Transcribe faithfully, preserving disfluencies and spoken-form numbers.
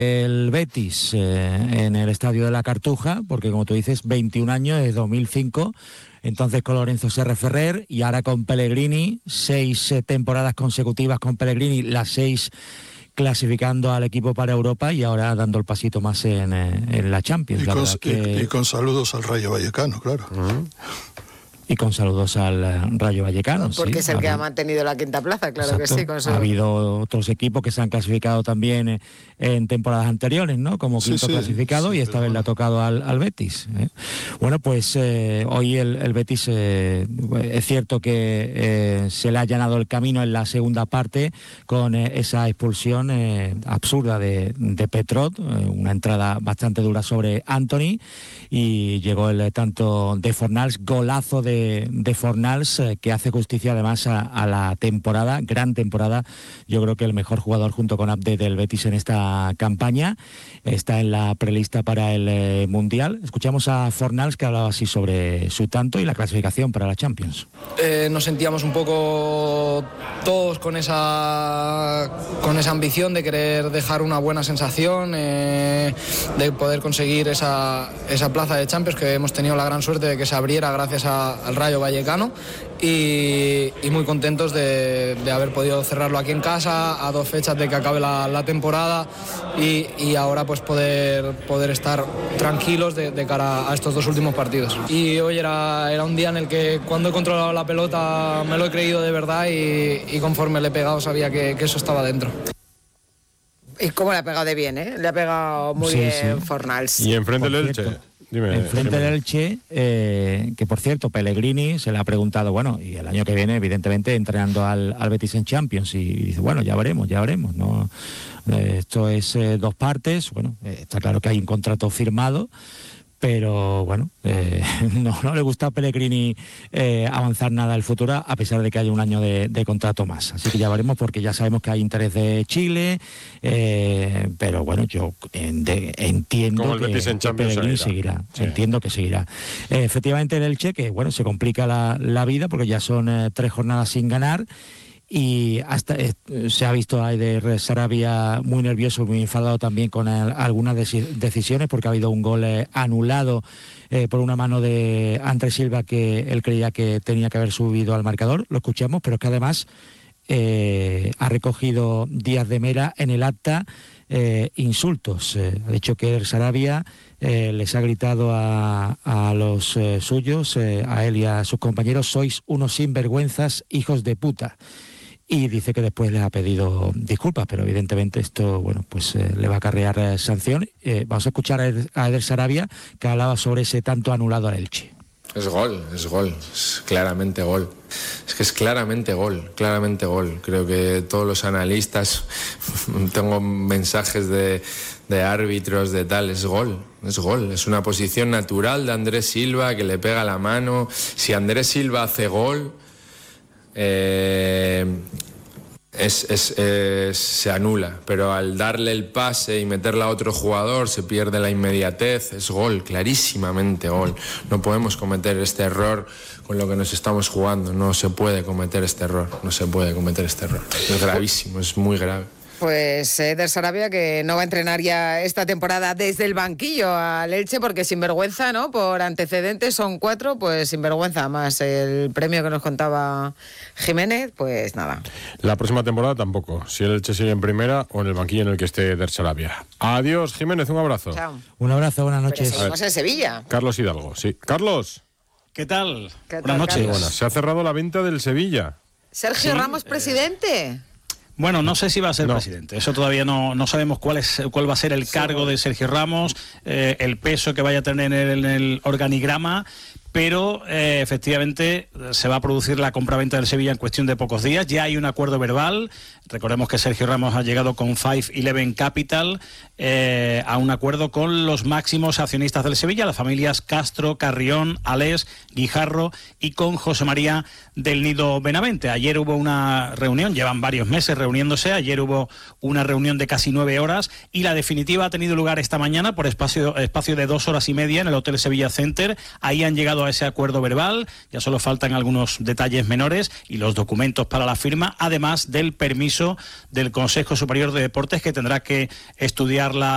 el Betis eh, en el Estadio de la Cartuja, porque como tú dices, veintiún años, desde dos mil cinco, entonces con Lorenzo Serra Ferrer y ahora con Pellegrini, seis eh, temporadas consecutivas con Pellegrini, las seis clasificando al equipo para Europa y ahora dando el pasito más en, en la Champions. Y, la con, que... y, y con saludos al Rayo Vallecano, claro. Uh-huh. Y con saludos al Rayo Vallecano. Porque sí, es el que ha mantenido la quinta plaza, claro. Exacto. Que sí. Con su... Ha habido otros equipos que se han clasificado también en, en temporadas anteriores, ¿no? Como quinto sí, sí, clasificado sí, y esta vez bueno. le ha tocado al, al Betis. ¿eh? Bueno, pues eh, hoy el, el Betis, eh, es cierto que eh, se le ha allanado el camino en la segunda parte con eh, esa expulsión eh, absurda de, de Petrot, eh, una entrada bastante dura sobre Anthony, y llegó el eh, tanto de Fornals, golazo de de Fornals, eh, que hace justicia además a, a la temporada, gran temporada. Yo creo que el mejor jugador junto con Abde del Betis en esta campaña, está en la prelista para el eh, Mundial. Escuchamos a Fornals, que hablaba así sobre su tanto y la clasificación para la Champions. Eh, nos sentíamos un poco todos con esa con esa ambición de querer dejar una buena sensación, eh, de poder conseguir esa, esa plaza de Champions, que hemos tenido la gran suerte de que se abriera gracias a al Rayo Vallecano, y, y muy contentos de, de haber podido cerrarlo aquí en casa a dos fechas de que acabe la, la temporada y, y ahora pues poder, poder estar tranquilos de, de cara a estos dos últimos partidos. Y hoy era, era un día en el que cuando he controlado la pelota me lo he creído de verdad y, y conforme le he pegado sabía que, que eso estaba dentro. Y cómo le ha pegado de bien, ¿eh? Le ha pegado muy sí, bien sí. Fornals. Y enfrente del Elche. Dime, enfrente del Elche, eh, que por cierto, Pellegrini se le ha preguntado, bueno, y el año que viene, evidentemente, entrenando al, al Betis en Champions, y, y dice, bueno, ya veremos, ya veremos, ¿no? Eh, esto es eh, dos partes, bueno, eh, está claro que hay un contrato firmado, pero bueno, eh, no, no le gusta a Pellegrini eh, avanzar nada al futuro, a pesar de que haya un año de, de contrato más. Así que ya veremos, porque ya sabemos que hay interés de Chile, eh, pero bueno, yo en, de, entiendo que, que Pellegrini seguirá, sí. entiendo que seguirá. Eh, efectivamente el Elche, que bueno, se complica la, la vida, porque ya son eh, tres jornadas sin ganar, y hasta eh, se ha visto a Eder Sarabia muy nervioso, muy enfadado también con el, algunas de- decisiones, porque ha habido un gol eh, anulado eh, por una mano de Andrés Silva, que él creía que tenía que haber subido al marcador. Lo escuchamos, pero es que además eh, ha recogido Díaz de Mera en el acta eh, insultos. Eh, ha dicho que Eder Sarabia eh, les ha gritado a, a los eh, suyos, eh, a él y a sus compañeros: sois unos sinvergüenzas, hijos de puta. Y dice que después les ha pedido disculpas, pero evidentemente esto, bueno, pues eh, le va a acarrear eh, sanción. Eh, vamos a escuchar a Eder, a Eder Sarabia, que hablaba sobre ese tanto anulado al Elche. Es gol, es gol, es claramente gol. Es que es claramente gol, claramente gol. Creo que todos los analistas, tengo mensajes de, de árbitros, de tal, es gol, es gol. Es una posición natural de Andrés Silva, que le pega la mano. Si Andrés Silva hace gol, eh, es, es, es, se anula, pero al darle el pase y meterla a otro jugador se pierde la inmediatez. Es gol, clarísimamente gol. No podemos cometer este error con lo que nos estamos jugando. No se puede cometer este error, no se puede cometer este error. Es gravísimo, es muy grave. Pues Eder Sarabia, que no va a entrenar ya esta temporada desde el banquillo al Elche, porque sinvergüenza, ¿no? Por antecedentes son cuatro, pues sinvergüenza, más el premio que nos contaba Jiménez, pues nada. La próxima temporada tampoco, si el Elche sigue en primera o en el banquillo en el que esté Eder Sarabia. Adiós, Jiménez, un abrazo. Chao. Un abrazo, buenas noches. Pero seguimos en Sevilla. Carlos Hidalgo, sí. Carlos. ¿Qué tal? ¿Qué tal, Buenas noches. Carlos? Se ha cerrado la venta del Sevilla. Sergio Sí, Ramos, presidente. Bueno, no sé si va a ser No. presidente. Eso todavía no, no sabemos cuál es cuál va a ser el cargo de Sergio Ramos, eh, el peso que vaya a tener en el, en el organigrama, pero eh, efectivamente se va a producir la compraventa del Sevilla en cuestión de pocos días. Ya hay un acuerdo verbal. Recordemos que Sergio Ramos ha llegado con Five Eleven Capital eh, a un acuerdo con los máximos accionistas del Sevilla, las familias Castro, Carrión, Alés, Guijarro, y con José María del Nido Benavente. Ayer hubo una reunión, llevan varios meses reuniéndose, ayer hubo una reunión de casi nueve horas y la definitiva ha tenido lugar esta mañana por espacio, espacio de dos horas y media en el Hotel Sevilla Center. Ahí han llegado a ese acuerdo verbal, ya solo faltan algunos detalles menores y los documentos para la firma, además del permiso del Consejo Superior de Deportes, que tendrá que estudiar la